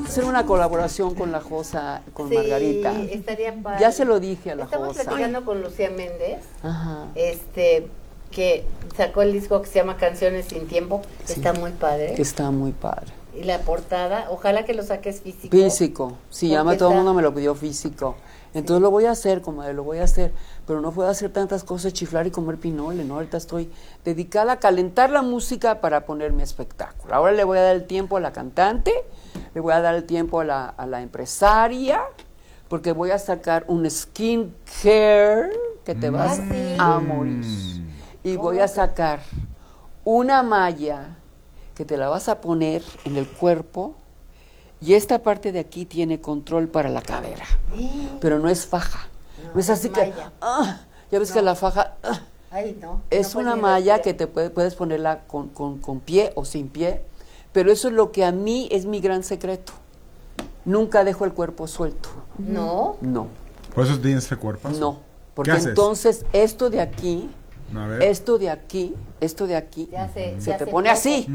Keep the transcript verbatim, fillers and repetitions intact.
hacer una colaboración con la Josa, con Sí, Margarita. estaría padre. Ya se lo dije a la Estamos Josa. platicando con Lucía Méndez, Ajá. este, que sacó el disco que se llama Canciones sin Tiempo. Sí. Está muy padre. Que está muy padre. Y la portada, ojalá que lo saques físico. Físico, sí, ya me, todo el está- mundo me lo pidió físico. Entonces Sí. lo voy a hacer, comadre, lo voy a hacer, pero no puedo hacer tantas cosas, chiflar y comer pinole, ¿no? Ahorita estoy dedicada a calentar la música para poner mi espectáculo. Ahora le voy a dar el tiempo a la cantante, le voy a dar el tiempo a la, a la empresaria, porque voy a sacar un skin care que te vas ¿Ah, sí? a morir. Y voy a sacar una malla que te la vas a poner en el cuerpo. Y esta parte de aquí tiene control para la cadera, pero no es faja. No, no es así que, ah, ya ves No. que la faja, ah, Ay, no. es no una puedes malla respirar. que te puede, puedes ponerla con, con, con pie o sin pie, pero eso es lo que a mí es mi gran secreto. Nunca dejo el cuerpo suelto. No. No, ¿Por eso tienes ese cuerpo? no. Porque ¿Qué haces? entonces esto de aquí, A ver. esto de aquí, esto de aquí, Ya sé, se ya te sé pone poco. así.